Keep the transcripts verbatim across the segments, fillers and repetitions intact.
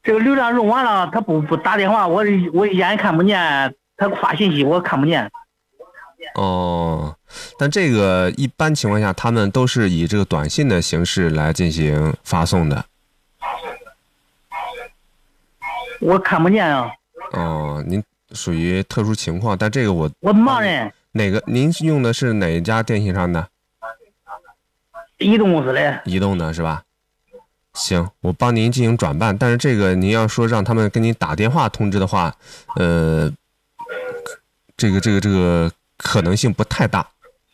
这个流量用完了，他不不打电话，我我眼看不见，他发信息我看不见。 哦，但这个一般情况下，他们都是以这个短信的形式来进行发送的。 我看不见啊。 哦，您属于特殊情况，但这个我我盲人。 哪个？您用的是哪一家电信商的？ 移动公司的。 移动的是吧？行，我帮您进行转办，但是这个您要说让他们跟您打电话通知的话，呃，这个这个这个可能性不太大。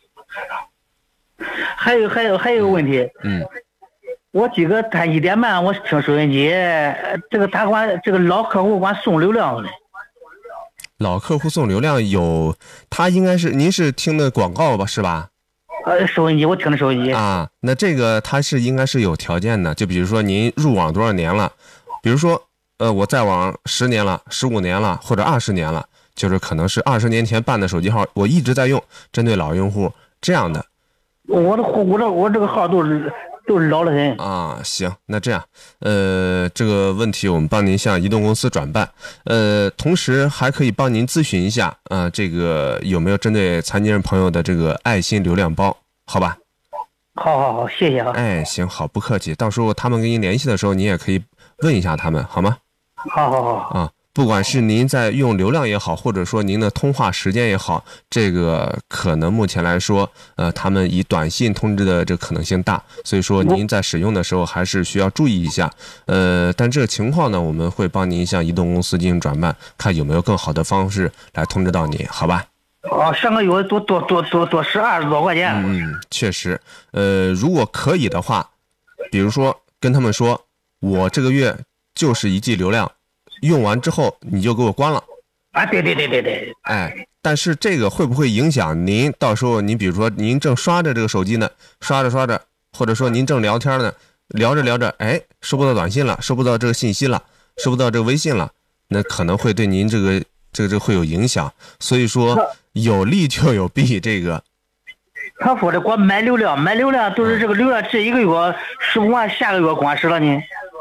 还有还有还有个问题， 嗯， 我今个他一点半我听收音机，这个他管这个老客户管送流量的。 老客户送流量有，他应该是您是听的广告吧，是吧？ 呃，收音机我听的收音机啊，那这个它是应该是有条件的，就比如说您入网多少年了，比如说呃我在网十年了、十五年了或者二十年了，就是可能是二十年前办的手机号，我一直在用，针对老用户这样的。 我的我的我这个号都是都是老的很啊。行，那这样，呃，这个问题我们帮您向移动公司转办，呃，同时还可以帮您咨询一下，啊、呃，这个有没有针对残疾人朋友的这个爱心流量包，好吧？ 好好好，谢谢啊。 哎，行，好，不客气。到时候他们跟您联系的时候，您也可以问一下他们，好吗？ 好好好啊。不管是您在用流量也好，或者说您的通话时间也好，这个可能目前来说，呃，他们以短信通知的这可能性大，所以说您在使用的时候还是需要注意一下。呃，但这个情况呢，我们会帮您向移动公司进行转办，看有没有更好的方式来通知到你，好吧？ 哦，上个月多多多多多十二十多块钱。 嗯，确实。呃，如果可以的话，比如说跟他们说，我这个月就是一 G 流量。用完之后你就给我关了啊！对对对对对， 哎，但是这个会不会影响您？到时候您比如说您正刷着这个手机呢，刷着刷着，或者说您正聊天呢，聊着聊着，哎，收不到短信了，收不到这个信息了，收不到这个微信了，那可能会对您这个这个这个会有影响。所以说有利就有弊，这个。 他说的光买流量，买流量都是这个流量这一个月十五万，下个月关使了呢。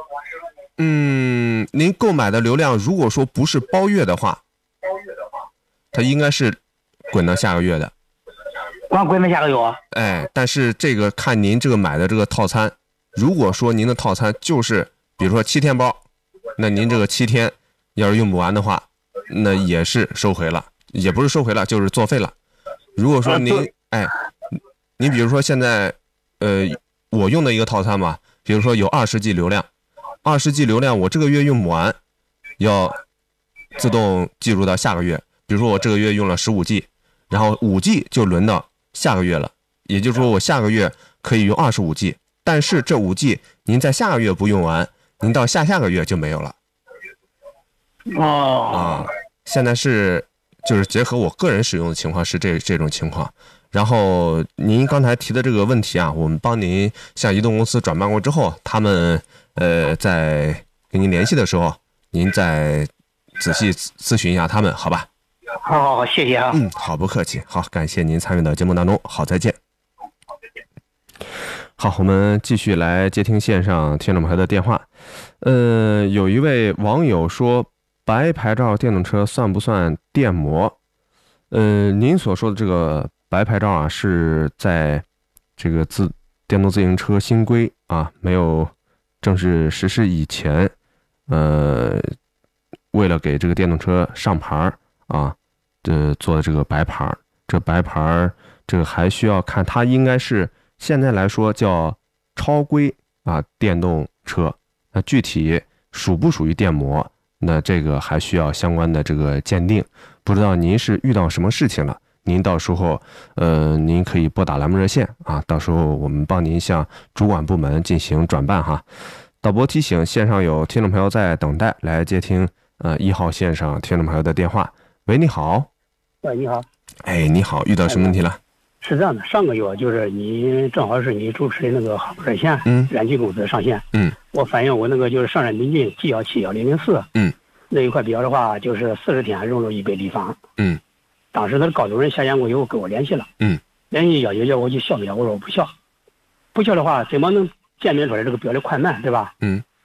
嗯，您购买的流量如果说不是包月的话，它应该是滚到下个月的， 光滚到下个月。 哎，但是这个看您这个买的这个套餐，如果说您的套餐就是比如说七天包，那您这个七天要是用不完的话，那也是收回了，也不是收回了，就是作废了。如果说您哎，您比如说现在呃我用的一个套餐吧，比如说有二十 G 流量。二十 G 流量我这个月用不完，要自动计入到下个月。比如说我这个月用了十五 G， 然后五 G 就轮到下个月了，也就是说我下个月可以用二十五 G， 但是这五 G 您在下个月不用完，您到下下个月就没有了。 哦， 啊，现在是就是结合我个人使用的情况是这这种情况。然后您刚才提的这个问题啊，我们帮您向移动公司转办过之后，他们呃在跟您联系的时候，您再仔细咨询一下他们，好吧？ 好好好，谢谢啊。 嗯，好，不客气。好，感谢您参与到节目当中。好，再见。好，我们继续来接听线上听众朋友的电话。呃，有一位网友说，白牌照电动车算不算电摩？呃，您所说的这个白牌照啊，是在这个自电动自行车新规啊没有正式实施以前，呃，为了给这个电动车上牌啊，这做的这个白牌，这白牌这个还需要看，它应该是现在来说叫超规啊电动车，那具体属不属于电摩，那这个还需要相关的这个鉴定。不知道您是遇到什么事情了？您到时候，呃，您可以拨打栏目热线啊，到时候我们帮您向主管部门进行转办哈。导播提醒，线上有听众朋友在等待，来接听呃一号线上听众朋友的电话。喂，你好。 喂，你好。 哎，你好，遇到什么问题了？ 是这样的，上个月就是你正好是你主持的那个热线，嗯，燃气公司上线， 嗯， 我反映我那个就是上山临近 G 幺七幺零零四， 嗯， 那一块表的话就是四十天融入一百立方， 嗯， 当时那个高主任下线过以后跟我联系了， 嗯， 联系要求叫我去效不效，我说我不效，不效的话怎么能鉴别出来这个表的快慢，对吧？ 嗯。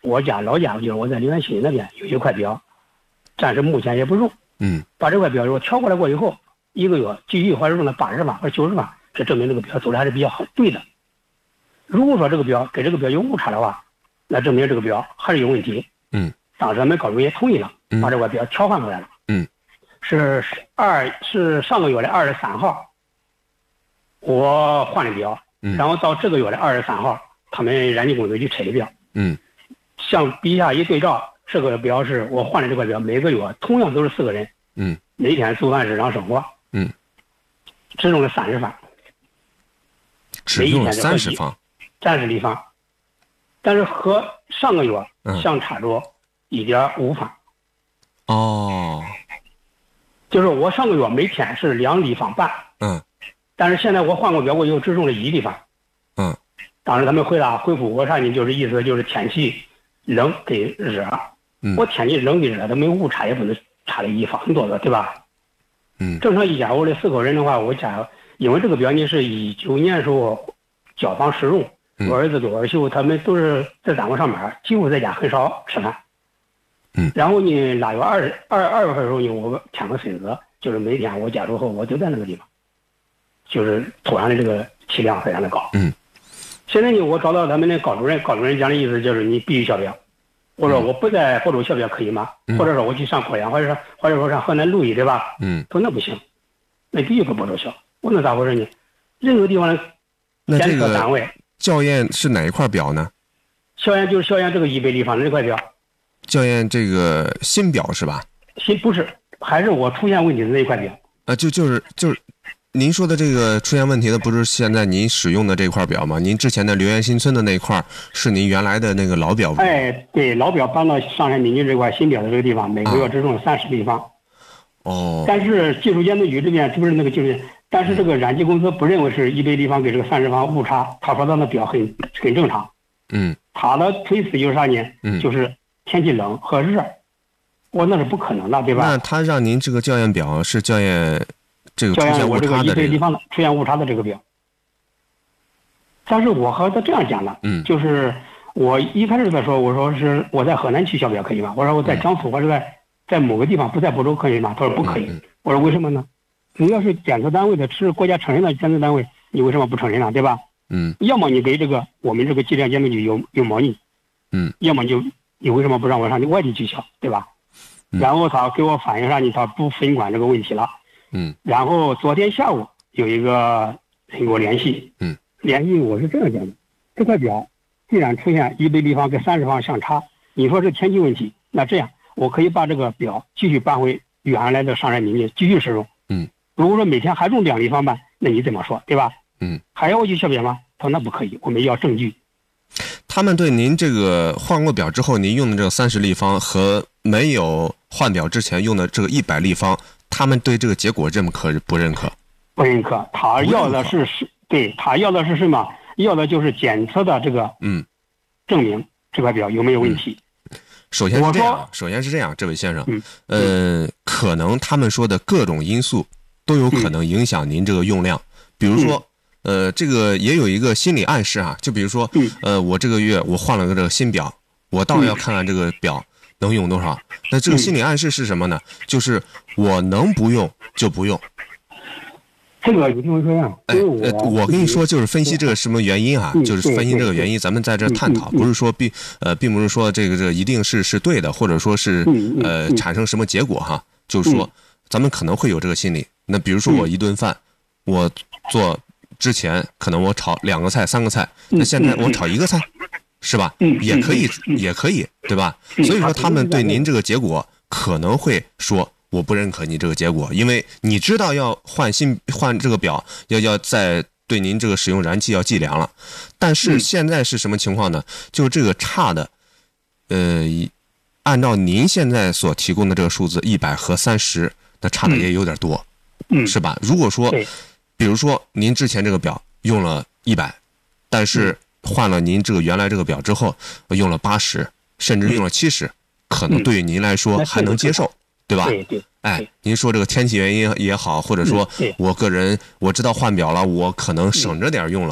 我家老家就是我在浏源新那边有一块表，暂时目前也不用。 嗯， 把这块表如果调过来过以后，一个月继续或者用了八十万或者九十万，这证明这个表走的还是比较好对的。如果说这个表跟这个表有误差的话，那证明这个表还是有问题。 嗯， 当时咱们高主也同意了，把这块表调换过来了。 嗯， 是二是上个月的二十三号，我换了表， 嗯， 然后到这个月的二十三号，他们燃气公司去拆的表。 嗯， 向笔下一对照，这个表是我换的这块表，每个月同样都是四个人。 嗯， 每天做饭日常生活。 嗯， 只用了三十方， 只用了三十方， 三十立方，但是和上个月相差着一点五方。 哦， 就是我上个月每天是两立方半。 嗯， 但是现在我换过表，我又只用了一立方。 嗯， 当时他们回答回复我啥呢？就是意思就是天气冷跟热。 嗯， 我天气冷跟热，它没有误差，也不能差了一方很多个，对吧？ 嗯， 正常一家我的四口人的话，我家因为这个表呢是一九年时候交房使用， 嗯、 我儿子跟我儿媳妇他们都是在单位上班，几乎在家很少吃饭。 嗯， 然后呢，腊月二二二月份的时候呢，我添个孙子，就是每天我家住后我就在那个地方，就是突然的这个气量非常的高。 嗯， 现在呢，我找到咱们的高主任，高主任讲的意思就是你必须校表。我说我不在霍州校表可以吗？ 嗯、 或者说我去上贵阳，或者说或者说上河南鹿邑，对吧？ 嗯， 说那不行，那必须搁亳州校。我那咋回事呢？任何地方的检测单位校验是哪一块表呢？ 校验就是校验这个一百立方的这块表。 校验这个新表是吧？ 新不是，还是我出现问题的那一块表。 啊，就就是就是。您说的这个出现问题的不是现在您使用的这块表吗？您之前的浏源新村的那块是您原来的那个老表。 哎，对，老表搬到上海民居这块新表的这个地方，每个月只用三十立方。 哦。 但是技术监督局这边是不是那个技术？但是这个燃气公司不认为是一百立方给这个三十方误差，他说他那表很很正常。 嗯。 他的推辞就是啥呢？ 嗯。 就是天气冷和热，我那是不可能的，对吧？ 那他让您这个校验表是校验。这个出现误差的这个地方的出现误差的这个表，但是我和他这样讲了， 嗯， 就是我一开始在说，我说是我在河南去校表可以吗？我说我在江苏或者在在某个地方不在亳州可以吗？他说不可以。 嗯、 我说为什么呢？只要是检测单位的，是国家承认的检测单位，你为什么不承认呢？对吧？ 嗯， 要么你给这个我们这个质量监督局有有猫腻， 嗯， 要么就你为什么不让我上外地去校，对吧？ 嗯、 然后他给我反映上你他不分管这个问题了。 嗯， 然后昨天下午有一个人给我联系， 嗯， 联系我是这样讲的，这块表既然出现一百立方跟三十方相差，你说是天气问题，那这样我可以把这个表继续搬回原来的上海民居继续使用， 嗯， 如果说每天还用两立方半，那你怎么说，对吧？ 嗯，还要我去校表吗？他说那不可以，我们要证据。 他们对您这个换过表之后，您用的这个三十立方和没有换表之前用的这个一百立方。他们对这个结果认可不认可？ 不认可。他要的是是，对他要的是什么？要的就是检测的这个， 嗯， 证明这块表有没有问题。 嗯、首先是这样，首先是这样，这位先生， 嗯， 呃，可能他们说的各种因素都有可能影响您这个用量，嗯、比如说，呃，这个也有一个心理暗示啊，就比如说， 嗯、 呃，我这个月我换了个这个新表，我倒要看看这个表。嗯能用多少？那这个心理暗示是什么呢？嗯、就是我能不用就不用。 这个你听我说呀， 哎，呃，我跟你说，就是分析这个什么原因啊， 嗯、 就是分析这个原因，咱们在这探讨， 嗯、 不是说并呃，并不是说这个这个一定是是对的，或者说是呃产生什么结果哈，就是说咱们可能会有这个心理。那比如说我一顿饭，我做之前可能我炒两个菜、三个菜，那现在我炒一个菜。是吧？ 嗯， 也可以， 嗯、 也可以，对吧？ 嗯、 所以说，他们对您这个结果可能会说，我不认可你这个结果，因为你知道要换新换这个表，要要在对您这个使用燃气要计量了。但是现在是什么情况呢？就这个差的，呃，按照您现在所提供的这个数字一百和三十，那差的也有点多， 嗯， 是吧？如果说，比如说您之前这个表用了一百，但是、嗯换了您这个原来这个表之后，用了八十，甚至用了七十，可能对于您来说还能接受，对吧？ 对对。 哎，您说这个天气原因也好，或者说我个人我知道换表了，我可能省着点用了，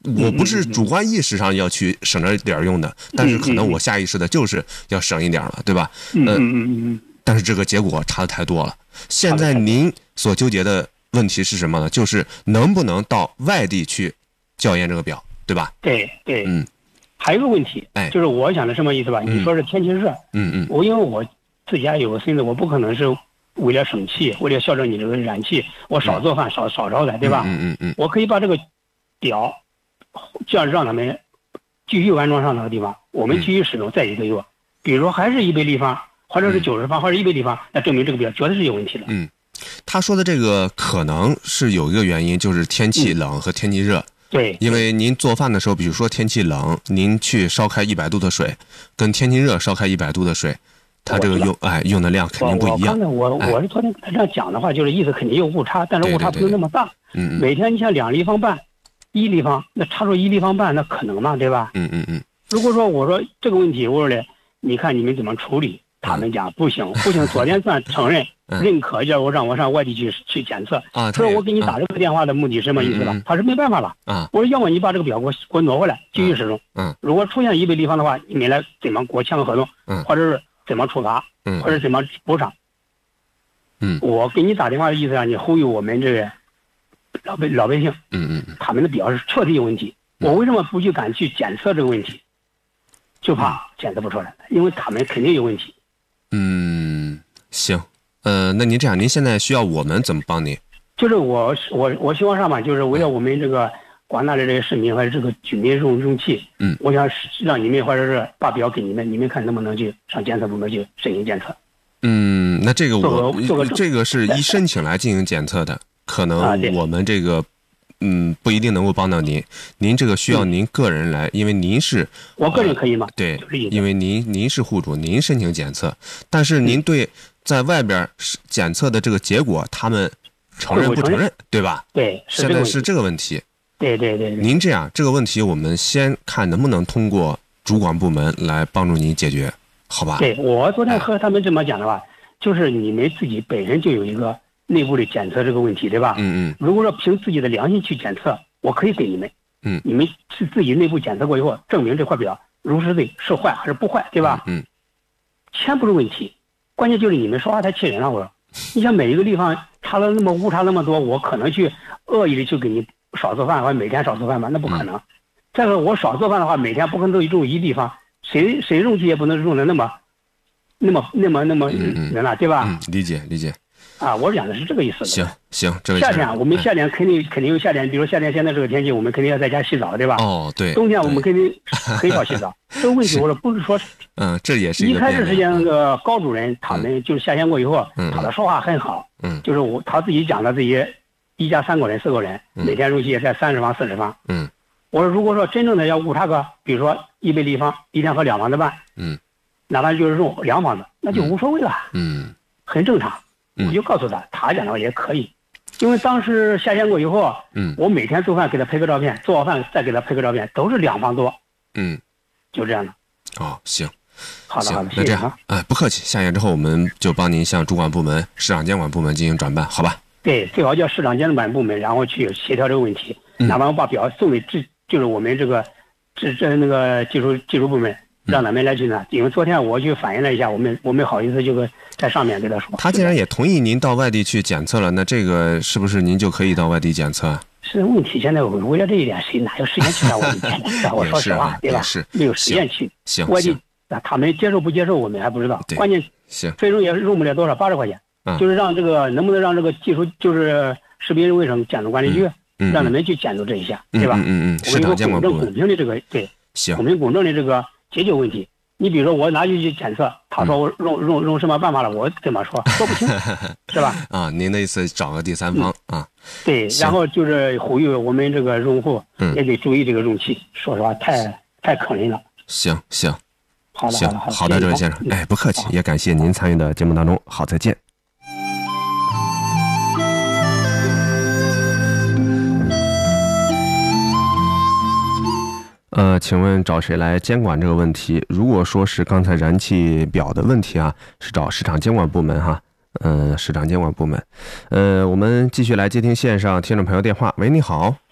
我不是主观意识上要去省着点用的，但是可能我下意识的就是要省一点了，对吧？ 嗯嗯嗯嗯。 但是这个结果差的太多了。现在您所纠结的问题是什么呢？就是能不能到外地去校验这个表，对吧？ 对对。 嗯。 还有一个问题， 哎， 就是我想的什么意思吧？你说是天气热， 嗯嗯， 我因为我自己家有个孙子，我不可能是为了省气，为了校正你这个燃气，我少做饭，少少烧的，对吧？ 嗯嗯嗯， 我可以把这个表，这样让他们继续安装上那个地方，我们继续使用再一个月，比如说还是一百立方，或者是九十方，或者一百立方，那证明这个表绝对是有问题的。 嗯，他说的这个可能是有一个原因，就是天气冷和天气热。 对， 因为您做饭的时候，比如说天气冷，您去烧开一百度的水，跟天气热烧开一百度的水，它这个用哎用的量肯定不一样。 我刚才我我是昨天这样讲的话，就是意思肯定有误差，但是误差不是那么大。 嗯嗯。 每天你像两立方半，一立方，那差出一立方半，那可能吗？对吧？ 嗯嗯嗯。 如果说我说这个问题，我说嘞，你看你们怎么处理？他们讲不行，不行。昨天算承认、认可，叫我让我上外地去去检测。 啊， 所以我给你打这个电话的目的是什么意思吧？ 嗯、 他是没办法了。 啊， 我说要么你把这个表给我给我挪回来继续使用。 嗯。 如果出现一百立方的话，你们来怎么给我签个合同？ 嗯。 或者是怎么处罚？ 嗯。 或者怎么补偿？ 嗯。 我给你打电话的意思让你呼吁我们这个老百老百姓。 嗯嗯。 他们的表是确实有问题。我为什么不去敢去检测这个问题？就怕检测不出来，因为他们肯定有问题。 嗯，行，呃，那您这样，您现在需要我们怎么帮您？ 就是我我我希望上嘛，就是为了我们这个广大的这个市民和这个居民用用气， 嗯， 我想让你们或者是把表给你们，你们看能不能去上检测部门去申请检测。 嗯，那这个我做个这个是一申请来进行检测的，可能我们这个。嗯，不一定能够帮到您，您这个需要您个人来，因为您是我个人可以吗？ 对，因为您您是户主，您申请检测，但是您对在外边检测的这个结果，他们承认不承认，对吧？ 对， 现在是这个问题。 对对对。 您这样，这个问题我们先看能不能通过主管部门来帮助您解决，好吧？ 对，我昨天和他们这么讲的话，就是你们自己本身就有一个。内部的检测这个问题，对吧？ 嗯嗯。 如果说凭自己的良心去检测，我可以给你们。 嗯。 你们是自己内部检测过以后，证明这块表如实的是坏还是不坏，对吧？ 嗯。 钱不是问题，关键就是你们说话太气人了。我说，你像每一个地方差了那么误差那么多，我可能去恶意的去给你少做饭，或者每天少做饭吗？那不可能。嗯、再说我少做饭的话，每天不可能都用一地方，谁谁用气也不能用的那么，那么那么那么人了、嗯，对吧？ 嗯，理解理解。 啊，我讲的是这个意思。 行行，这个夏天我们夏天肯定、嗯、肯定有夏天，比如夏天现在这个天气，我们肯定要在家洗澡，对吧？ 哦，对。 冬天我们肯定很少洗澡。这个问题我说不是说， 嗯，这也是一开始之前那个高主任他们就是夏天过以后， 嗯、 他的说话很好， 嗯， 就是我他自己讲的这些一家三口人、四口人， 嗯、 每天用气也在三十方、四十方， 嗯， 我说如果说真正的要误差个，比如说一百立方，一天喝两方的半， 嗯， 哪怕就是用两方的，那就无所谓了， 嗯， 很正常。我就告诉他，他讲的话也可以，因为当时夏天过以后， 嗯， 我每天做饭给他拍个照片，做好饭再给他拍个照片，都是两方多， 嗯， 就这样的。 哦，行， 好的好的， 那这样，哎，不客气，下线之后我们就帮您向主管部门、市场监管部门进行转办，好吧？ 对，最好叫市场监管部门，然后去协调这个问题， 嗯、 哪怕我把表送给这，就是我们这个这这那个技术技术部门。让他们来去呢，因为昨天我去反映了一下，我们我没好意思就在上面跟他说。 他既然也同意您到外地去检测了，那这个是不是您就可以到外地检测？ 是问题，现在为了这一点，谁哪有时间去让我们检测？我说实话，对吧？没有时间去。 行， 外地那他们接受不接受，我们还不知道。关键行， 费用也用不了多少，八十块钱。 嗯， 就是让这个能不能让这个技术，就是食品卫生监督管理局， 嗯， 让他们去监督这一下，对吧？ 嗯嗯嗯，市场监管部门公平的这个对， 行， 我们公正的这个解决问题。你比如说我拿去去检测，他说我用用用什么办法了，我怎么说说不清，是吧？ 啊，您的意思找个第三方、 嗯、 啊？ 对，然后就是呼吁我们这个用户也得注意这个用气，嗯、说实话太太可怜了。 行行， 好的行好的好的，这位先生，哎，不客气，也感谢您参与的节目当中，好，再见。呃，请问找谁来监管这个问题？如果说是刚才燃气表的问题啊，是找市场监管部门哈。嗯、呃，市场监管部门。呃，我们继续来接听线上听众朋友电话。喂，你好。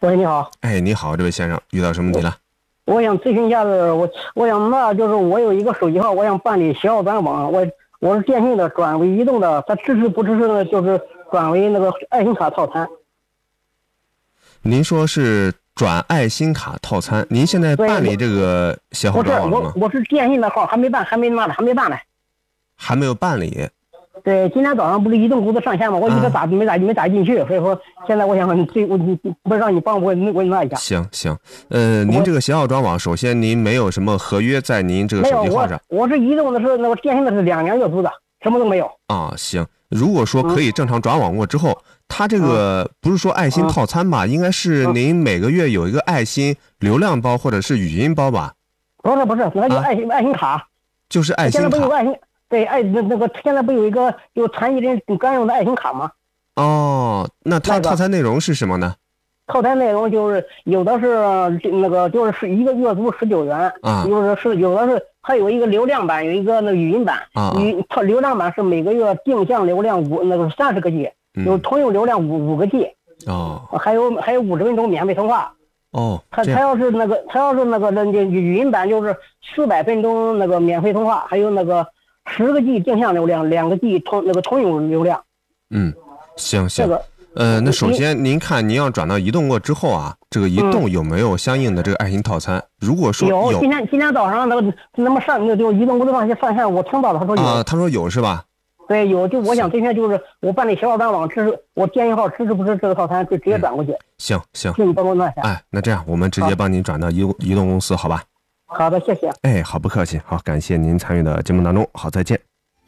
喂，你好。 哎，你好，这位先生，遇到什么问题了？ 我想咨询一下子，我我想那就是我有一个手机号，我想办理携号转网，我我是电信的转为移动的，它支持不支持呢？就是转为那个爱心卡套餐。 您说是转爱心卡套餐，您现在办理这个携号转网了吗？ 我我是电信的号，还没办，还没那还没办呢， 还没有办理。 对，今天早上不是移动公司上线吗？我一直打、啊、没打没打进去，所以说现在我想这我你不让你帮我我那一下。 行行，呃，您这个携号转网，首先您没有什么合约在您这个手机号上。 我我是移动的是那个电信的是两年月租的，什么都没有。 啊，行。如果说可以正常转网过之后，嗯、它这个不是说爱心套餐吧？嗯、应该是您每个月有一个爱心流量包或者是语音包吧？ 不是不是，那就爱心、啊、爱心卡。 就是爱心卡。 现在不有爱心？对，爱那那个现在不有一个有残疾人专用的爱心卡吗？ 哦，那它套餐内容是什么呢？ 套餐内容就是有的是那个就是一个月租十九元啊，有的是有的是它有一个流量版，有一个那个语音版啊。语它流量版是每个月定向流量五那个三十个 G， 有通用流量五五个 G 哦， 还有还有五十分钟免费通话哦。 它它要是那个它要是那个那语音版就是四百分钟那个免费通话，还有那个。十个 G 定向流量，两个 G 通那个通用流量。 嗯，行行。 这个呃，那首先您看，您要转到移动过之后啊，这个移动有没有相应的这个爱心套餐？嗯、如果说有， 有，今天今天早上那个那么上那就移动公司上去上线，我听到了，他说有啊，他说有是吧？ 对，有。就我想今天就是我办理携号转网支持，我电信号支持不支持这个套餐，就直接转过去。嗯、 行行， 请你帮我弄一下。 哎，那这样我们直接帮您转到移移动公司，好吧？ 好的，谢谢。 哎，好，不客气，好，感谢您参与的节目当中，好，再见。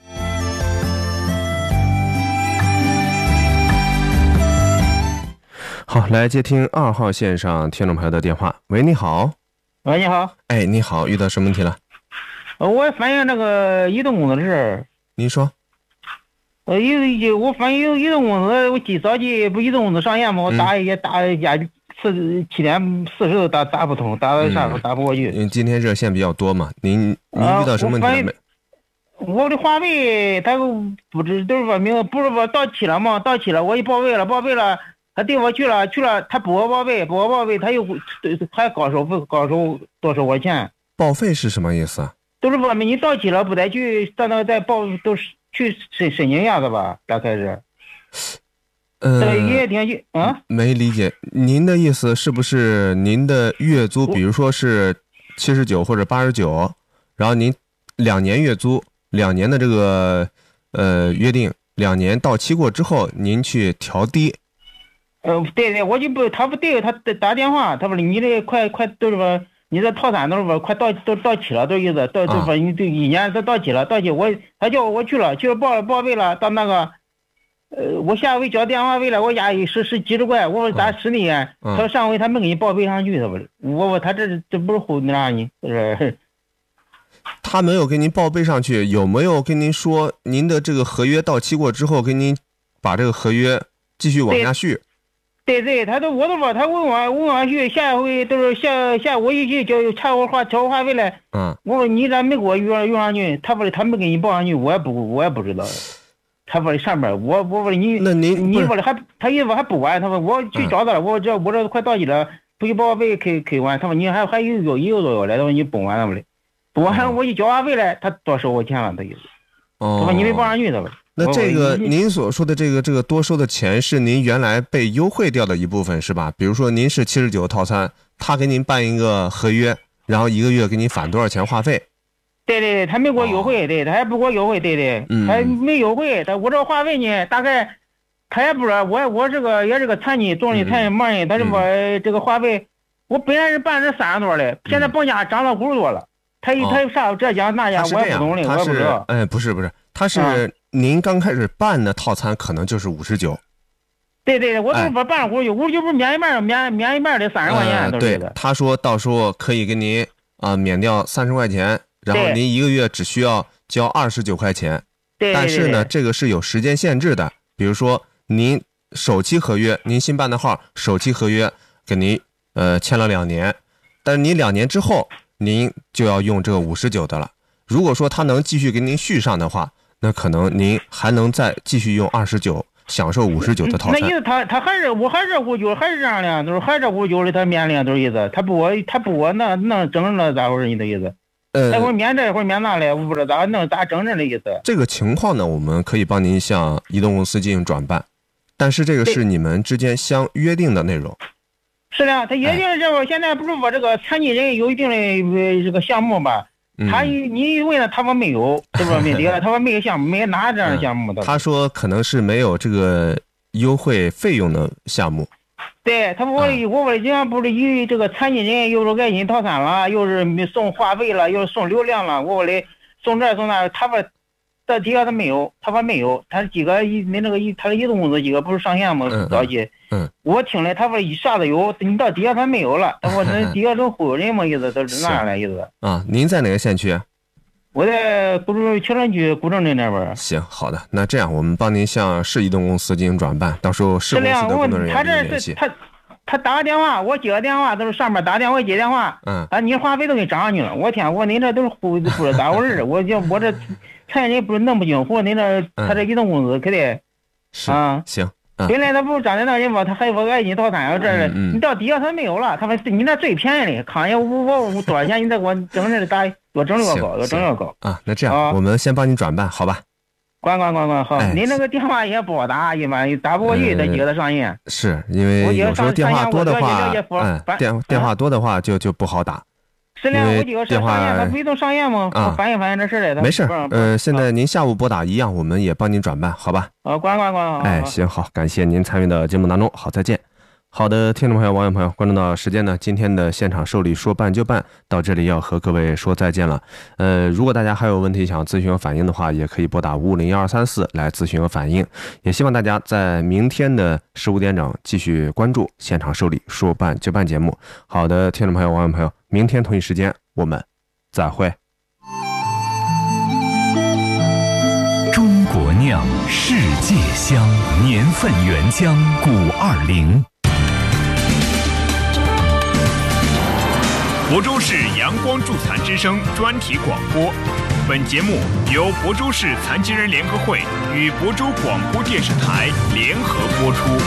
好，来接听二号线上听众朋友的电话。喂，你好。 喂，你好。 哎，你好，遇到什么问题了？ 呃，我反映那个移动公司的事儿。 您说。 呃，移我反映移动公司，我今早起不移动公司上线嘛，我打也打一家四七点四十都打打不通，打到啥时候打不过去。 嗯，今天热线比较多嘛，您您遇到什么问题了没？ 呃、我, 我的话费他不知都是说明不是说到期了吗？到期了，我一报备了，报备了。他对我去了去了，他补我报备，补我报备，他又还高收费，高收多收我钱。 报废是什么意思？ 都是说明你到期了，不得去到那再报，都是去申申请一下子吧，大概是。 呃， 也挺啊， 没理解您的意思，是不是您的月租，比如说是七十九或者八十九，然后您两年月租，两年的这个呃约定，两年到期过之后，您去调低。 呃，对对，我就不，他不对，他打电话，他说你这快快都是说，你这套餐都是说快到都到期了，都意思到都说你这一年都到期了，到期我他叫我去了，去了报报备了，到那个，呃，我下回交电话费了，我压十十几十块，我说咋十年？他说上回他没给你报备上去，他不是，我我他这这不是唬那啥呢？是。 他没有给您报备上去，有没有跟您说您的这个合约到期过之后，给您把这个合约继续往下续？ 对对，他都我都说他问我问我去，下回都是下下我一去交差我话交我话费来， 嗯， 我说你咋没给我用用上去？他说他没给你报上去，我也不我也不知道。他说上面我我说你那您你说的还他意思还不完，他说我去找他了，嗯、我这我这快到期了，不给报备给给完，他说你还还有有一个多月来，他说你补完了不嘞？补完我一交话费来，他多收我钱了，他意思。 哦， 他说你没报上去，他说。 那这个您所说的这个这个多收的钱是您原来被优惠掉的一部分是吧？比如说您是七十九套餐，他给您办一个合约，然后一个月给你返多少钱话费？ 对对对，他没给我优惠，哦、对他还不给我优惠，对对， 嗯、 他没优惠，他我这话费呢，大概他也不知道，我我这个也是个残疾，重力残疾盲人，他是说这个话费，我本来是办这三十多的，现在报价涨到五十多了，他一、哦、他啥这讲那讲，我也不懂的，我也不知道。 哎，不是不是，他是。嗯您刚开始办的套餐可能就是五十九， 对对对，我就是说办了五十九，五十九不是免一半免免一半的三十块钱都是的。 对，他说到时候可以给您啊、呃、免掉三十块钱，然后您一个月只需要交二十九块钱。 对， 但是呢，这个是有时间限制的，比如说您首期合约，您新办的号首期合约给您呃签了两年，但是您两年之后您就要用这个五十九的了。如果说他能继续给您续上的话，那可能您还能再继续用二十九， 享受五十九的套餐。 那意思他他还是我还是五九还是这样的，就是还是五九的他免的，就是意思他不我他不我那那整了咋回事？你的意思？ 呃， 那会免这会免那嘞，我不知道咋弄咋整这的意思。 这个情况呢，我们可以帮您向移动公司进行转办，但是这个是你们之间相约定的内容。 是的，他约定这会、哎、现在不是说这个残疾人有一定的、呃、这个项目吧？嗯、他你问了他说没有，对吧？没的，他说没有项目，没拿这样的项目的、 嗯。他说可能是没有这个优惠费用的项目。 对他我、嗯、我问经常不是与这个残疾人又是爱心套餐了，又是送话费了，又是送流量了，我问的送这送那，他说到底下他没有，他说没有，他几个一那那个一他的移动公司几个不是上线吗？早期、嗯嗯，我听了他说一啥子有，你到底下他没有了，他说那底下都忽悠人嘛意思，都是那样的意思。 啊，您在哪个县区？ 我在古城桥城区古城镇那边。 行，好的，那这样我们帮您向市移动公司进行转办，到时候市公司的工作人员跟您联系。 他他打个电话，我接个电话，都是上面打电话接电话，嗯，啊，你话费都给涨上去了，我天，我您这都是忽不知道咋回事，我就我这残疾人不是弄不清楚，您这他这移动公司可得啊，行。 嗯、本来他不是涨在那人吧，他还有个爱心套餐啊，这儿、嗯、你到底下他没有了，他说你那最便宜的，康业我我我多少钱？你再给我整这打多整六个高，多整六个高啊。那这样、啊、我们先帮你转办，好吧？ 管管管管好，哎、您那个电话也不好打，一般打不过去，得几个他上线。 是因为有时候电话多的话，嗯，电电话多的话就就不好打。 是的，我几个电话他不一定上线吗？啊，反映反映这事来的。 没事，呃，现在您下午拨打一样，我们也帮您转办，好吧？ 啊，管管管。 哎，行，好，感谢您参与到节目当中，好，再见。好的，听众朋友、网友朋友，关注到时间呢，今天的现场受理说办就办到这里要和各位说再见了。呃，如果大家还有问题想咨询和反映的话，也可以拨打五五零幺二三四来咨询和反映。也希望大家在明天的十五点整继续关注现场受理说办就办节目。好的，听众朋友、网友朋友，明天同一时间我们再会。 中国酿，世界香，年份原浆古二零。亳州市阳光助残之声专题广播，本节目由亳州市残疾人联合会与亳州广播电视台联合播出。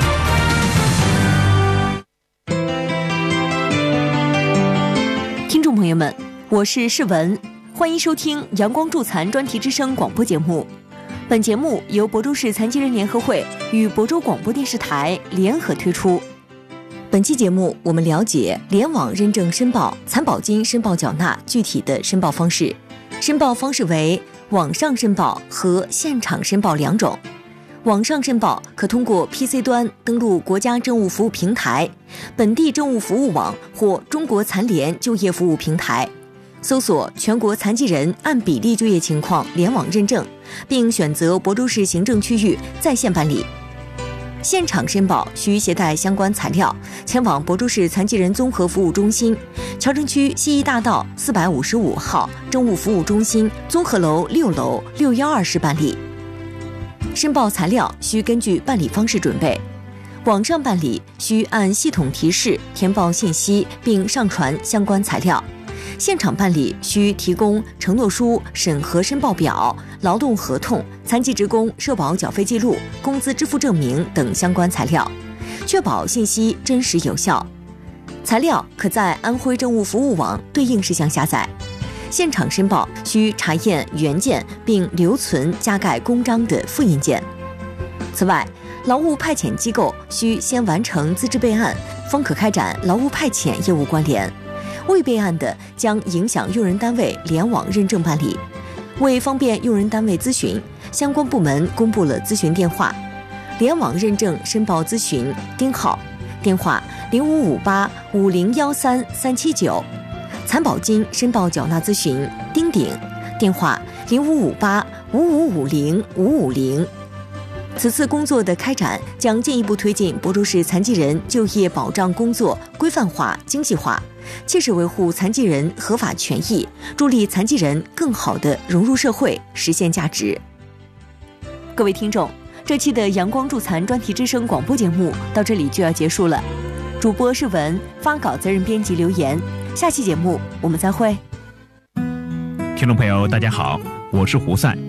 听众朋友们，我是世文，欢迎收听阳光助残专题之声广播节目。本节目由亳州市残疾人联合会与亳州广播电视台联合推出。本期节目，我们了解联网认证申报残保金申报缴纳具体的申报方式。申报方式为网上申报和现场申报两种。网上申报可通过 P C 端登录国家政务服务平台、本地政务服务网或中国残联就业服务平台，搜索全国残疾人按比例就业情况联网认证，并选择亳州市行政区域在线办理。现场申报需携带相关材料，前往亳州市残疾人综合服务中心、桥城区西义大道四百五十五号政务服务中心综合楼六楼六幺二室办理。申报材料需根据办理方式准备。网上办理需按系统提示填报信息并上传相关材料。现场办理需提供承诺书、审核申报表、劳动合同、残疾职工社保缴费记录、工资支付证明等相关材料，确保信息真实有效。材料可在安徽政务服务网对应事项下载。现场申报需查验原件并留存加盖公章的复印件。此外，劳务派遣机构需先完成资质备案，方可开展劳务派遣业务关联。未备案的将影响用人单位联网认证办理。为方便用人单位咨询，相关部门公布了咨询电话：联网认证申报咨询丁号，电话零五五八五零幺三三七九；残保金申报缴纳咨询丁鼎，电话零五五八五五五零五五零。此次工作的开展将进一步推进亳州市残疾人就业保障工作规范化、精细化，切实维护残疾人合法权益，助力残疾人更好地融入社会，实现价值。各位听众，这期的阳光助残专题之声广播节目到这里就要结束了。主播是文，发稿责任编辑留言。下期节目我们再会。 听众朋友大家好，我是胡赛。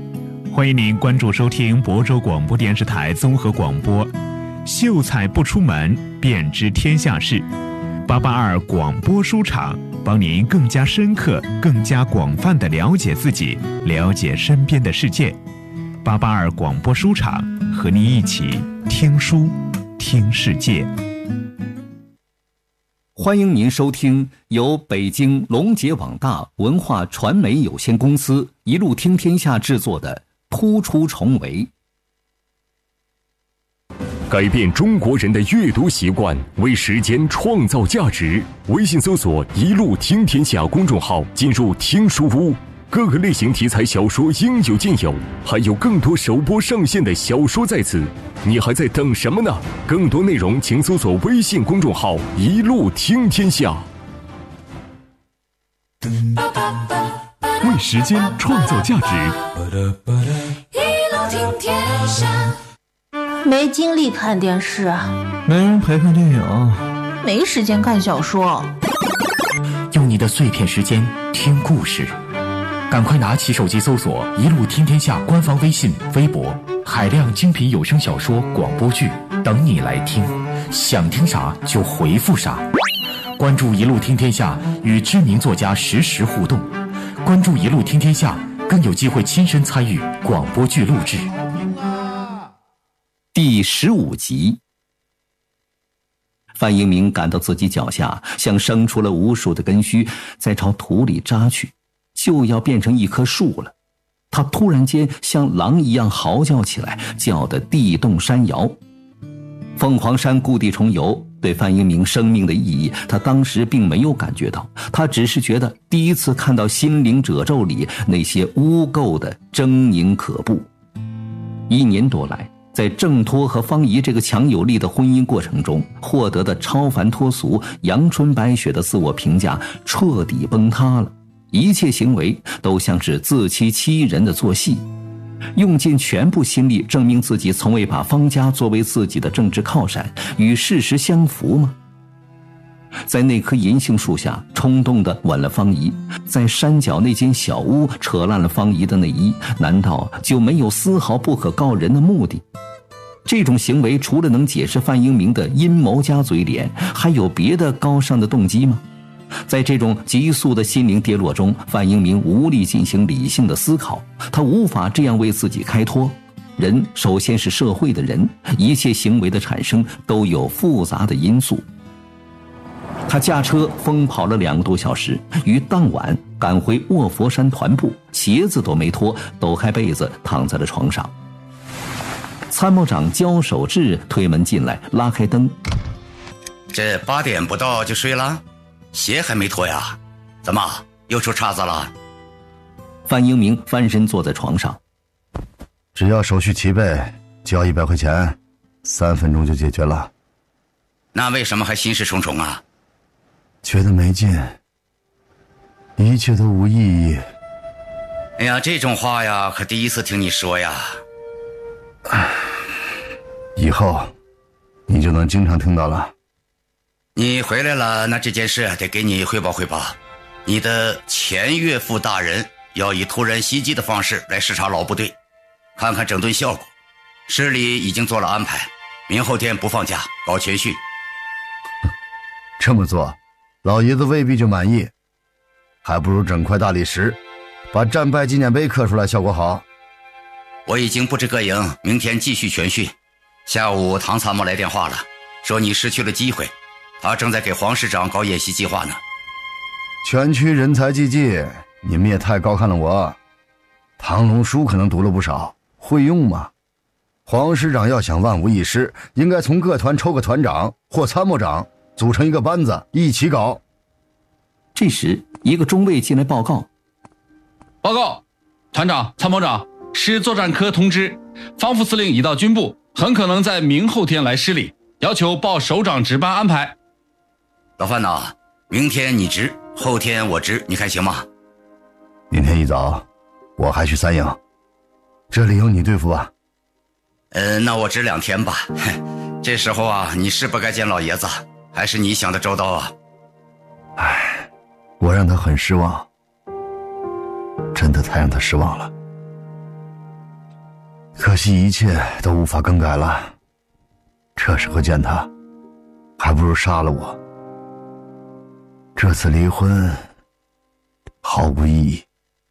欢迎您关注收听亳州广播电视台综合广播。秀才不出门，便知天下事。八八二广播书场，帮您更加深刻、更加广泛地了解自己，了解身边的世界。八八二广播书场，和您一起听书，听世界。 欢迎您收听由北京龙杰网大文化传媒有限公司一路听天下制作的《突出重围》。 改变中国人的阅读习惯，为时间创造价值。微信搜索“一路听天下”公众号，进入听书屋，各个类型题材小说应有尽有，还有更多首播上线的小说在此。你还在等什么呢？更多内容请搜索微信公众号“一路听天下”。为时间创造价值。 一路听天下。 没精力看电视， 没人陪看电影， 没时间看小说。 用你的碎片时间听故事，赶快拿起手机搜索“一路听天下”官方微信、微博，海量精品有声小说、广播剧等你来听，想听啥就回复啥。关注“一路听天下”，与知名作家实时互动。关注“一路听天下”，更有机会亲身参与广播剧录制。 第十五集，范英明感到自己脚下像生出了无数的根须，在朝土里扎去，就要变成一棵树了。他突然间像狼一样嚎叫起来，叫得地动山摇。凤凰山故地重游对范英明生命的意义，他当时并没有感觉到，他只是觉得第一次看到心灵褶皱里那些污垢的狰狞可怖。一年多来，在郑托和方怡这个强有力的婚姻过程中获得的超凡脱俗、阳春白雪的自我评价彻底崩塌了，一切行为都像是自欺欺人的做戏，用尽全部心力证明自己从未把方家作为自己的政治靠山，与事实相符吗？在那棵银杏树下冲动地吻了方怡，在山脚那间小屋扯烂了方怡的内衣，难道就没有丝毫不可告人的目的？这种行为除了能解释范英明的阴谋加嘴脸，还有别的高尚的动机吗？在这种急速的心灵跌落中，范英明无力进行理性的思考，他无法这样为自己开脱。人首先是社会的人，一切行为的产生都有复杂的因素。他驾车疯跑了两个多小时，于当晚赶回卧佛山团部，鞋子都没脱，抖开被子躺在了床上。参谋长焦守志推门进来，拉开灯。 这八点不到就睡了，鞋还没脱呀？怎么又出岔子了？ 范英明翻身坐在床上。 只要手续齐备，交一百块钱，三分钟就解决了。 那为什么还心事重重啊？ 觉得没劲，一切都无意义。 哎呀，这种话呀，可第一次听你说呀。 以后你就能经常听到了。 你回来了，那这件事得给你汇报汇报。你的前岳父大人要以突然袭击的方式来视察老部队，看看整顿效果。市里已经做了安排，明后天不放假，搞全训。 这么做老爷子未必就满意，还不如整块大理石把战败纪念碑刻出来，效果好。 我已经布置各营，明天继续全训。下午唐参谋来电话了，说你失去了机会，他正在给黄师长搞演习计划呢。 全区人才济济，你们也太高看了我。唐龙书可能读了不少，会用吗？黄师长要想万无一失，应该从各团抽个团长或参谋长，组成一个班子一起搞。 这时一个中尉进来报告。 报告，团长、参谋长，师作战科通知，方副司令已到军部，很可能在明后天来师里，要求报首长值班安排。 老范呐，明天你值，后天我值，你看行吗？ 明天一早我还去三营，这里有你对付吧。 呃，那我值两天吧。这时候啊，你是不该见老爷子，还是你想的周到啊？ 唉，我让他很失望，真的太让他失望了。 可惜一切都无法更改了。这时候见他，还不如杀了我。这次离婚毫无意义。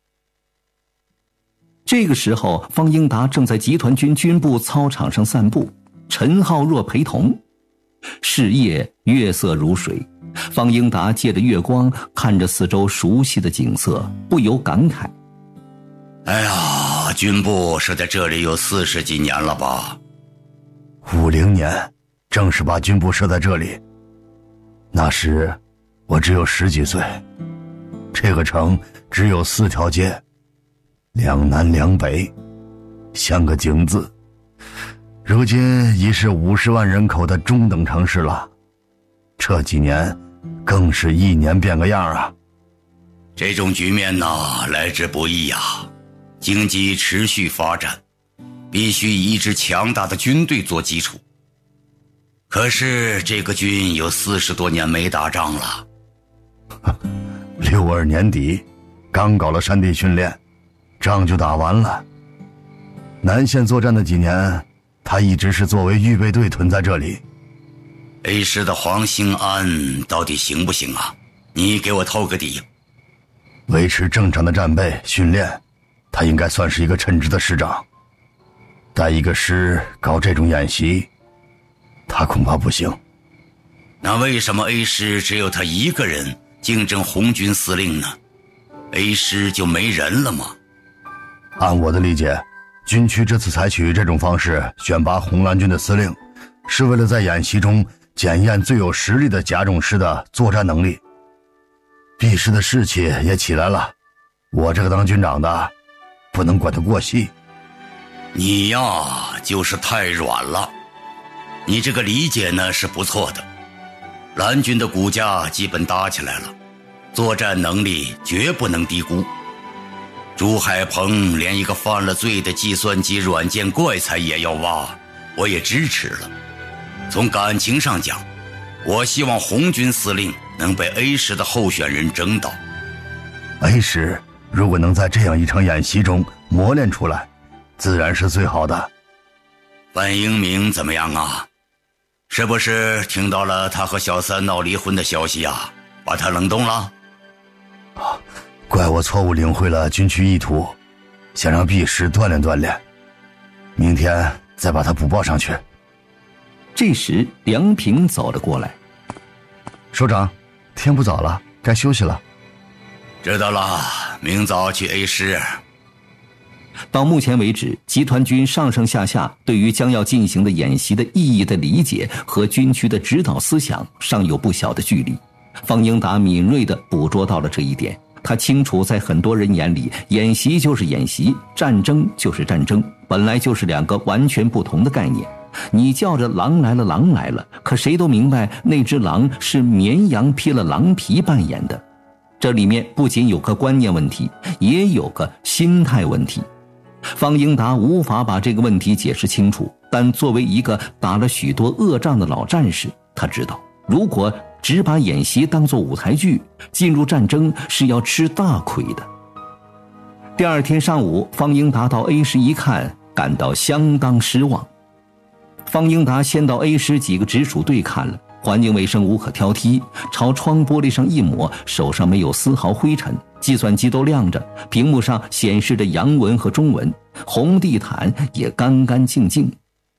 这个时候，方英达正在集团军军部操场上散步，陈浩若陪同。是夜，月色如水，方英达借着月光看着四周熟悉的景色，不由感慨： 哎呀，军部是在这里有四十几年了吧？ 五零年，正是把军部设在这里。那时我只有十几岁，这个城只有四条街，两南两北，像个井字。如今已是五十万人口的中等城市了，这几年更是一年变个样啊。 这种局面呢，来之不易啊。经济持续发展，必须以一支强大的军队做基础。可是这个军有四十多年没打仗了。 六二年底，刚搞了山地训练，仗就打完了。南线作战的几年，他一直是作为预备队屯在这里。 A 师的黄兴安到底行不行啊？你给我透个底。 维持正常的战备训练，他应该算是一个称职的师长。带一个师搞这种演习，他恐怕不行。 那为什么 A 师只有他一个人竞争红军司令呢？ A 师就没人了吗？ 按我的理解，军区这次采取这种方式选拔红蓝军的司令，是为了在演习中检验最有实力的甲种师的作战能力。B 师的士气也起来了，我这个当军长的不能管得过细。 你呀，就是太软了。你这个理解呢是不错的，蓝军的骨架基本搭起来了，作战能力绝不能低估。朱海鹏连一个犯了罪的计算机软件怪才也要挖，我也支持了。从感情上讲，我希望红军司令能被 A 师的候选人争到。 A 师如果能在这样一场演习中磨练出来，自然是最好的。 范英明怎么样啊？是不是听到了他和小三闹离婚的消息啊？把他冷冻了？ 啊，怪我错误领会了军区意图，想让 B 师锻炼锻炼，明天再把他补报上去。 这时梁平走了过来。 首长，天不早了，该休息了。 知道了，明早去 A 师。 到目前为止，集团军上上下下对于将要进行的演习的意义的理解和军区的指导思想尚有不小的距离。方英达敏锐地捕捉到了这一点，他清楚在很多人眼里，演习就是演习，战争就是战争，本来就是两个完全不同的概念。你叫着狼来了狼来了，可谁都明白那只狼是绵羊披了狼皮扮演的。这里面不仅有个观念问题，也有个心态问题。方英达无法把这个问题解释清楚，但作为一个打了许多恶仗的老战士，他知道如果只把演习当作舞台剧，进入战争是要吃大亏的。第二天上午，方英达到 A 师一看，感到相当失望。方英达先到 A 师几个直属队看了，环境卫生无可挑剔，朝窗玻璃上一抹，手上没有丝毫灰尘，计算机都亮着，屏幕上显示着洋文和中文，红地毯也干干净净。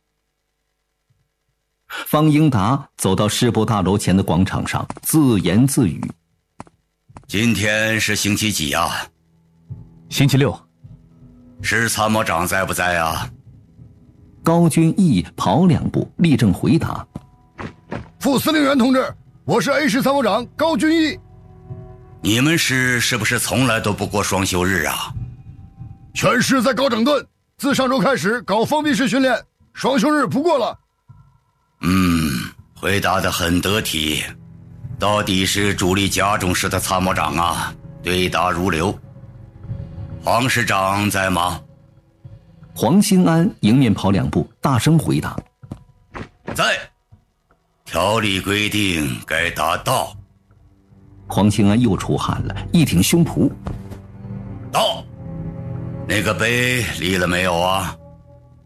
方英达走到师部大楼前的广场上，自言自语： 今天是星期几啊？ 星期六。 师参谋长在不在啊？ 高君义跑两步，立正回答： 副司令员同志，我是 A 师参谋长高君义。 你们师是不是从来都不过双休日啊？ 全师在搞整顿，自上周开始搞封闭式训练，双休日不过了。 嗯，回答得很得体，到底是主力甲种师的参谋长啊，对答如流。黄师长在吗？ 黄兴安迎面跑两步，大声回答： 在。条例规定该达到。 黄兴安又出汗了，一挺胸脯： 到。那个碑立了没有啊？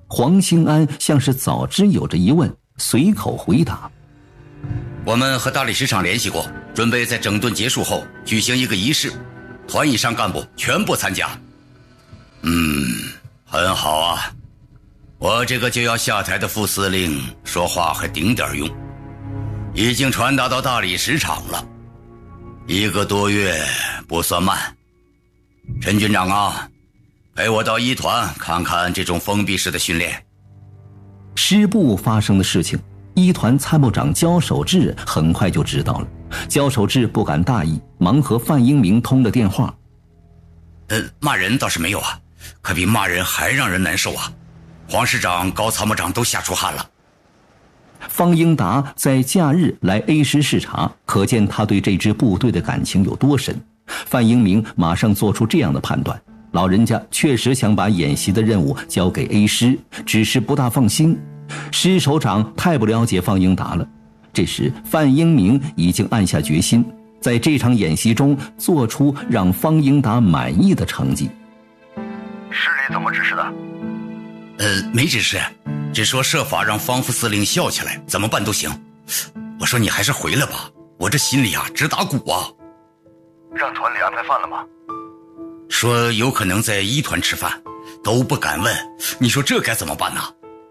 黄兴安像是早知有这疑问，随口回答： 我们和大理石厂联系过，准备在整顿结束后举行一个仪式，团以上干部全部参加。嗯，很好啊，我这个就要下台的副司令说话还顶点用，已经传达到大理石厂了，一个多月不算慢。陈军长啊，陪我到一团看看这种封闭式的训练。 师部发生的事情，一团参谋长焦守志很快就知道了。焦守志不敢大意，忙和范英明通了电话。 呃，骂人倒是没有啊，可比骂人还让人难受啊！黄师长、高参谋长都吓出汗了。 方英达在假日来 A 师视察，可见他对这支部队的感情有多深。范英明马上做出这样的判断，老人家确实想把演习的任务交给 A 师，只是不大放心。师首长太不了解方英达了。这时范英明已经暗下决心，在这场演习中做出让方英达满意的成绩。 师里怎么指示的？ 呃，没指示，只说设法让方副司令笑起来，怎么办都行。我说你还是回来吧，我这心里啊直打鼓啊。 让团里安排饭了吗？ 说有可能在一团吃饭，都不敢问。你说这该怎么办呢？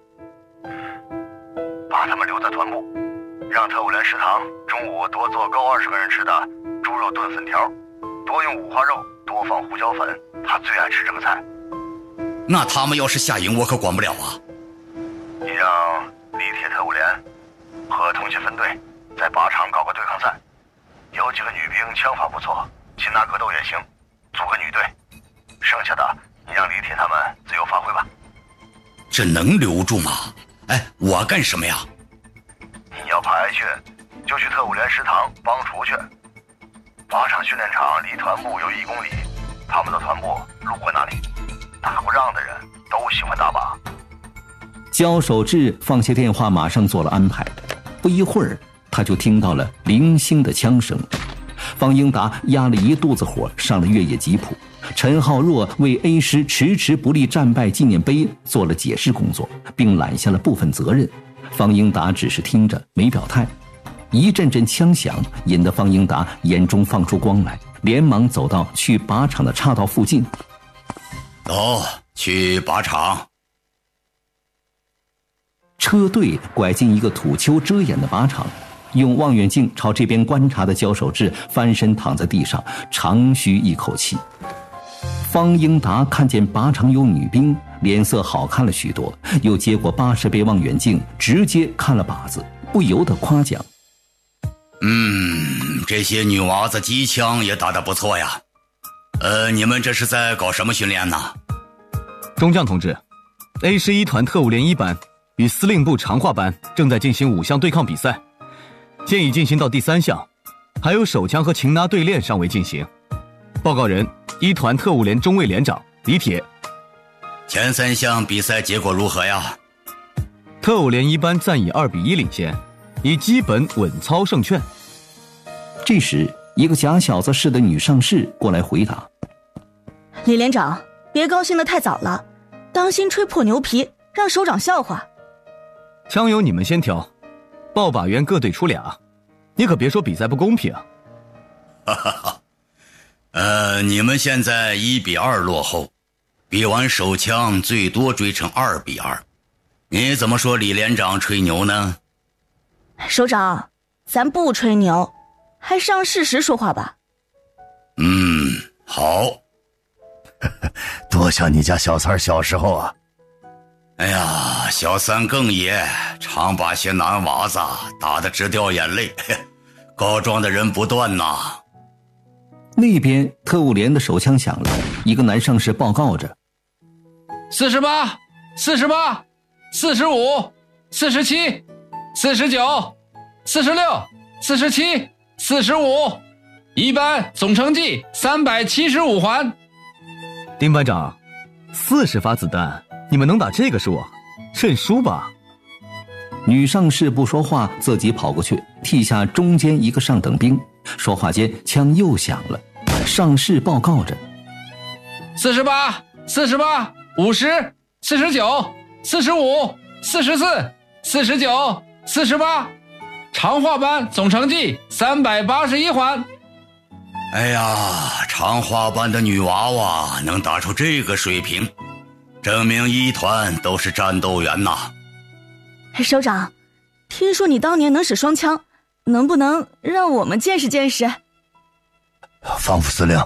把他们留在团部，让特务连食堂中午多做够二十个人吃的猪肉炖粉条，多用五花肉，多放胡椒粉，他最爱吃这个菜。 那他们要是下营，我可管不了啊。 你让李铁特务连和同学分队在靶场搞个对抗赛，有几个女兵枪法不错，擒拿格斗也行，组个女队。剩下的你让李铁他们自由发挥吧。 这能留住吗？哎，我干什么呀？ 你要怕挨训，就去特务连食堂帮厨去。靶场训练场离团部有一公里，他们的团部路过那里，打过仗的人都喜欢打靶。 焦守志放下电话，马上做了安排。不一会儿，他就听到了零星的枪声。方英达压了一肚子火，上了越野吉普。陈浩若为 A 师迟迟不立战败纪念碑做了解释工作，并揽下了部分责任。方英达只是听着，没表态。一阵阵枪响引得方英达眼中放出光来，连忙走到去靶场的岔道附近。 走，去靶场。 车队拐进一个土丘遮掩的靶场，用望远镜朝这边观察的焦守志翻身躺在地上，长吁一口气。方英达看见靶场有女兵，脸色好看了许多，又接过八十倍望远镜，直接看了靶子，不由得夸奖： 嗯，这些女娃子机枪也打得不错呀。呃，你们这是在搞什么训练呢？ 中将同志 ，A 师一团特务连一班与司令部常化班正在进行五项对抗比赛，现已进行到第三项，还有手枪和擒拿对练尚未进行。报告人：一团特务连中尉连长李铁。 前三项比赛结果如何呀？ 特务连一班暂以二比一领先，已基本稳操胜券。 这时，一个假小子似的女上士过来回答： 李连长，别高兴得太早了，当心吹破牛皮，让首长笑话。 枪由你们先挑，报靶员各队出俩，你可别说比赛不公平啊。 哈哈哈。呃，你们现在一比二落后，比完手枪最多追成二比二，你怎么说李连长吹牛呢？ 首长，咱不吹牛，还是按事实说话吧。 嗯，好。 多像你家小三小时候啊！ 哎呀，小三更野，常把些男娃子打得直掉眼泪，告状的人不断呐。 那边特务连的手枪响了，一个男上士报告着： 四十八、四十八、四十五、四十七、四十九、四十六、四十七、四十五，一班总成绩三百七十五环。 丁班长，四十发子弹，你们能打这个数？认输吧。 女上士不说话，自己跑过去替下中间一个上等兵。说话间，枪又响了。上士报告着： 四十八、四十八、五十、四十九、 四十五、四十四、四十九、四十八，长话班总成绩三百八十一环。 哎呀，长话班的女娃娃能打出这个水平，证明一团都是战斗员呐。 首长，听说你当年能使双枪，能不能让我们见识见识？ 方副司令，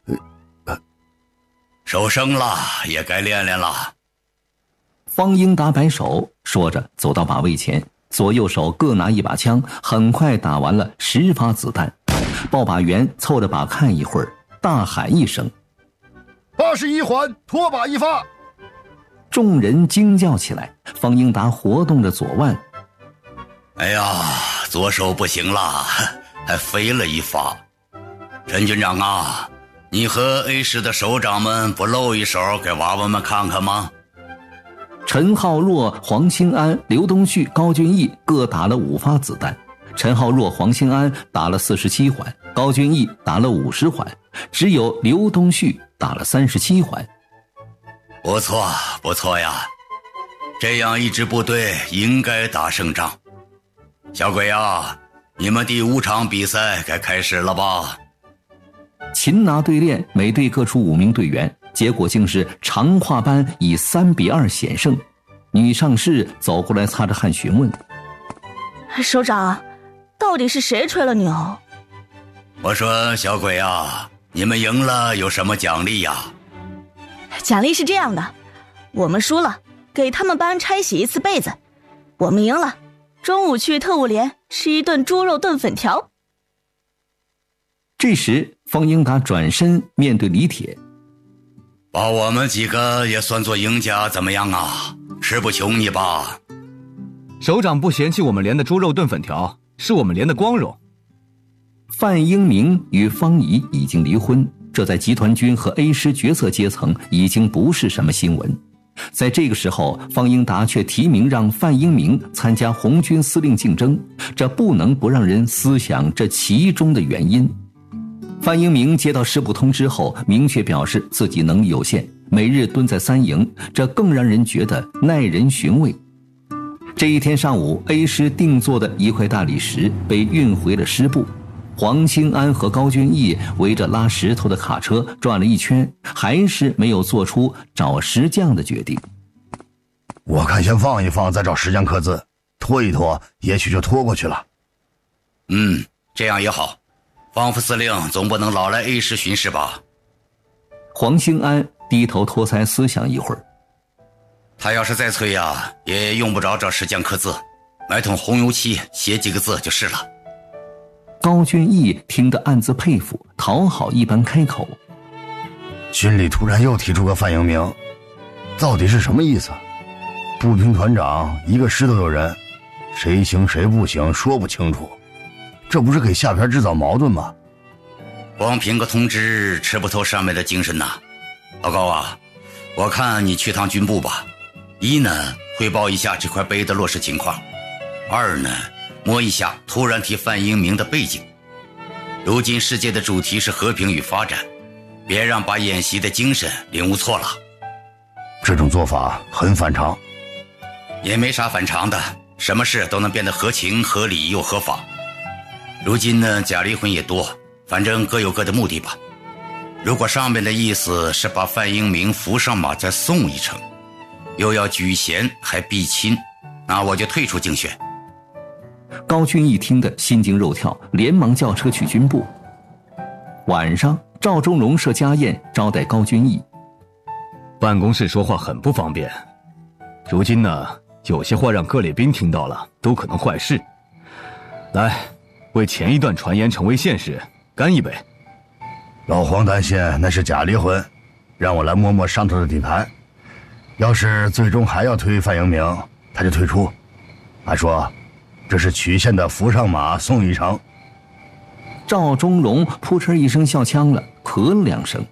手生了也该练练了。 方英达摆手，说着走到靶位前，左右手各拿一把枪，很快打完了十发子弹。报靶员凑着靶看一会儿，大喊一声： 八十一环，脱靶一发！ 众人惊叫起来。方英达活动着左腕， 哎呀，左手不行了，还飞了一发。陈军长啊，你和 A 师的首长们不露一手给娃娃们看看吗？ 陈浩若、黄兴安、刘东旭、高俊义各打了五发子弹。陈浩若、黄兴安打了四十七环，高俊义打了五十环，只有刘东旭打了三十七环。 不错不错呀，这样一支部队应该打胜仗。小鬼啊，你们第五场比赛该开始了吧？ 擒拿队练，每队各出五名队员，结果竟是长话班以三比二险胜。女上士走过来擦着汗询问： 首长，到底是谁吹了牛？ 我说小鬼啊，你们赢了有什么奖励呀？ 奖励是这样的，我们输了给他们班拆洗一次被子，我们赢了中午去特务连吃一顿猪肉炖粉条。 这时方英达转身面对李铁： 把我们几个也算作赢家怎么样啊？吃不穷你吧？ 首长不嫌弃我们连的猪肉炖粉条，是我们连的光荣。 范英明与方怡已经离婚，这在集团军和 A 师决策阶层已经不是什么新闻。在这个时候，方英达却提名让范英明参加红军司令竞争，这不能不让人思想这其中的原因。范英明接到师部通知后，明确表示自己能力有限，每日蹲在三营，这更让人觉得耐人寻味。这一天上午 ，A 师定做的一块大理石被运回了师部。黄兴安和高俊义围着拉石头的卡车转了一圈，还是没有做出找石匠的决定。 我看先放一放，再找石匠刻字，拖一拖，也许就拖过去了。 嗯，这样也好。方副司令总不能老来 A 师巡视吧？ 黄兴安低头托腮思想一会儿， 他要是再催呀，也用不着找石匠刻字，买桶红油漆写几个字就是了。 高俊义听得暗自佩服，讨好一般开口： 军里突然又提出个范英明，到底是什么意思？步兵团长一个师都有人，谁行谁不行说不清楚，这不是给下边制造矛盾吗？ 光凭个通知吃不透上面的精神呐。老高啊，我看你去趟军部吧。一呢，汇报一下这块碑的落实情况；二呢，摸一下突然提范英明的背景。如今世界的主题是和平与发展，别让把演习的精神领悟错了。 这种做法很反常。 也没啥反常的，什么事都能变得合情合理又合法。如今呢，假离婚也多，反正各有各的目的吧。如果上面的意思是把范英明扶上马再送一程，又要举贤还避亲，那我就退出竞选。 高俊义听得心惊肉跳，连忙叫车去军部。晚上，赵忠荣设家宴招待高俊义。 办公室说话很不方便，如今呢，有些话让各列兵听到了都可能坏事。来，为前一段传言成为现实干一杯。 老黄担心那是假离婚，让我来摸摸上头的底牌。要是最终还要推范英明，他就退出。还说这是曲线的扶上马送一程。 赵忠荣扑哧一声笑腔了，咳了两声。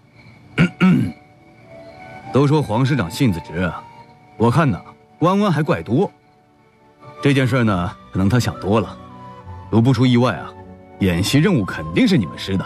都说黄师长性子直，我看呢弯弯还怪多。这件事呢，可能他想多了。如不出意外啊，演习任务肯定是你们师的。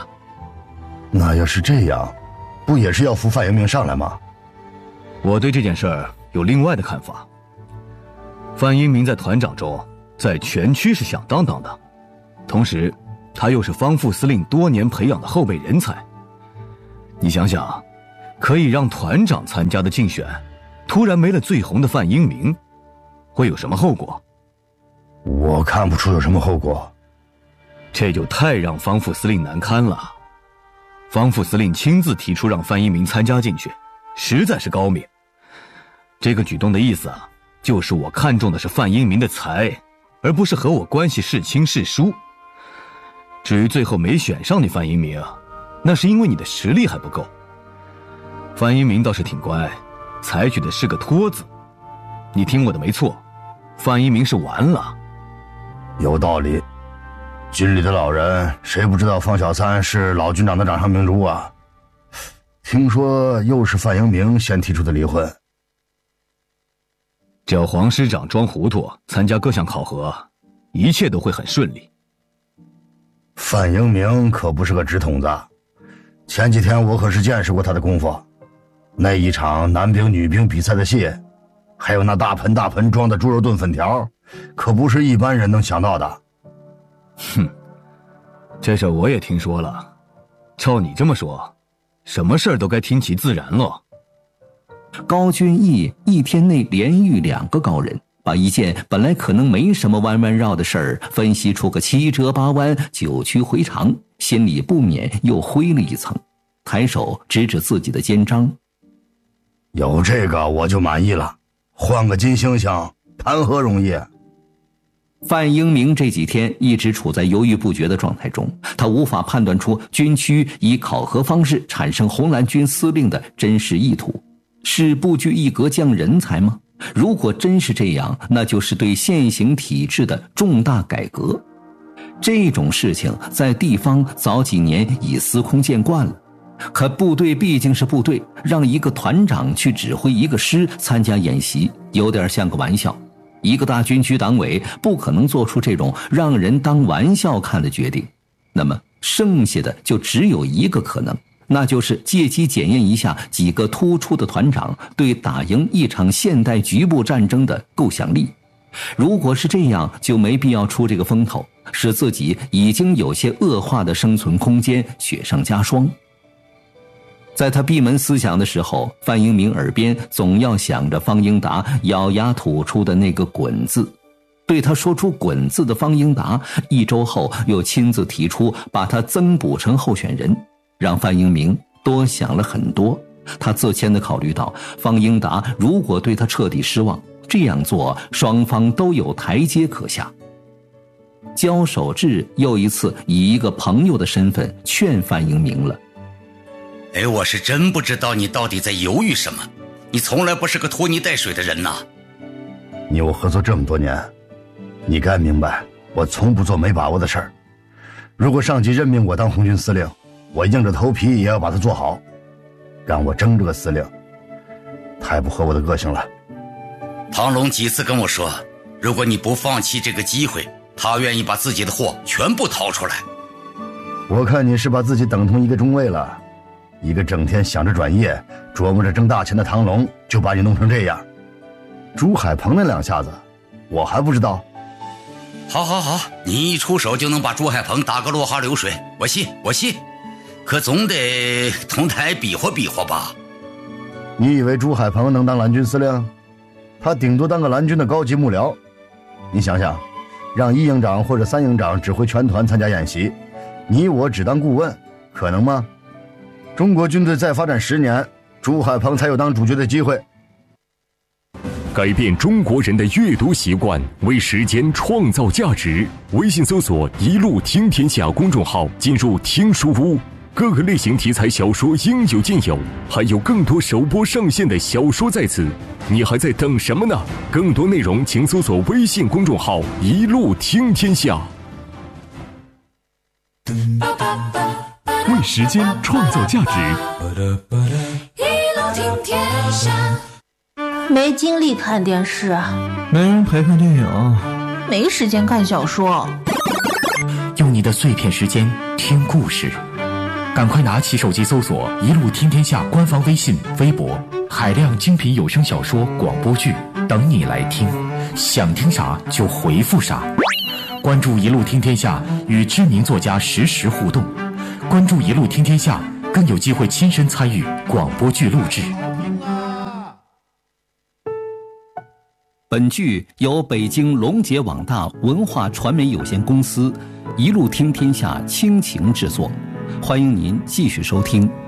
那要是这样，不也是要扶范英明上来吗？ 我对这件事有另外的看法。范英明在团长中，在全区是响当当的，同时他又是方副司令多年培养的后备人才。你想想，可以让团长参加的竞选，突然没了最红的范英明，会有什么后果？ 我看不出有什么后果。 这就太让方副司令难堪了。方副司令亲自提出让范一鸣参加竞选，实在是高明。这个举动的意思啊，就是我看中的是范英明的才，而不是和我关系是亲是疏。至于最后没选上你范英明，那是因为你的实力还不够。范英明倒是挺乖，采取的是个拖字。你听我的没错，范一鸣是完了。 有道理。军里的老人谁不知道方小三是老军长的掌上明珠啊？听说又是范英明先提出的离婚。 只要黄师长装糊涂，参加各项考核，一切都会很顺利。 范英明可不是个直筒子，前几天我可是见识过他的功夫。那一场男兵女兵比赛的戏，还有那大盆大盆装的猪肉炖粉条，可不是一般人能想到的。 哼，这事我也听说了。照你这么说，什么事儿都该听其自然了。 高君义一天内连遇两个高人，把一件本来可能没什么弯弯绕的事儿分析出个七折八弯，九曲回肠，心里不免又灰了一层，抬手指指自己的肩章。 有这个我就满意了，换个金星星谈何容易。 范英明这几天一直处在犹豫不决的状态中，他无法判断出军区以考核方式产生红蓝军司令的真实意图，是不拘一格降人才吗？如果真是这样，那就是对现行体制的重大改革。这种事情在地方早几年已司空见惯了，可部队毕竟是部队，让一个团长去指挥一个师参加演习，有点像个玩笑。一个大军区党委不可能做出这种让人当玩笑看的决定，那么剩下的就只有一个可能，那就是借机检验一下几个突出的团长对打赢一场现代局部战争的构想力。如果是这样，就没必要出这个风头，使自己已经有些恶化的生存空间雪上加霜。在他闭门思想的时候，范英明耳边总要想着方英达咬牙吐出的那个滚字。对他说出滚字的方英达，一周后又亲自提出把他增补成候选人，让范英明多想了很多。他自谦地考虑到，方英达如果对他彻底失望，这样做双方都有台阶可下。焦守志又一次以一个朋友的身份劝范英明了。 哎，我是真不知道你到底在犹豫什么，你从来不是个拖泥带水的人呐。 你我合作这么多年，你该明白，我从不做没把握的事儿。如果上级任命我当红军司令，我硬着头皮也要把它做好。让我争这个司令，太不合我的个性了。 唐龙几次跟我说，如果你不放弃这个机会，他愿意把自己的货全部掏出来。 我看你是把自己等同一个中尉了。一个整天想着转业琢磨着挣大钱的唐龙就把你弄成这样。朱海鹏那两下子我还不知道。 好好好，你一出手就能把朱海鹏打个落花流水，我信我信，可总得同台比划比划吧。 你以为朱海鹏能当蓝军司令？他顶多当个蓝军的高级幕僚。你想想，让一营长或者三营长指挥全团参加演习，你我只当顾问，可能吗？中国军队再发展十年，朱海鹏才有当主角的机会。 改变中国人的阅读习惯，为时间创造价值。微信搜索“一路听天下”公众号，进入听书屋，各个类型题材小说应有尽有，还有更多首播上线的小说在此。你还在等什么呢？更多内容请搜索微信公众号“一路听天下”。 为时间创造价值， 一路听天下。 没精力看电视， 没人陪看电影， 没时间看小说。 用你的碎片时间听故事， 赶快拿起手机搜索“一路听天下”官方微信、微博，海量精品有声小说、广播剧等你来听，想听啥就回复啥。关注“一路听天下”，与知名作家实时互动。关注“一路听天下”，更有机会亲身参与广播剧录制。 本剧由北京龙杰网大文化传媒有限公司“一路听天下”倾情制作，欢迎您继续收听。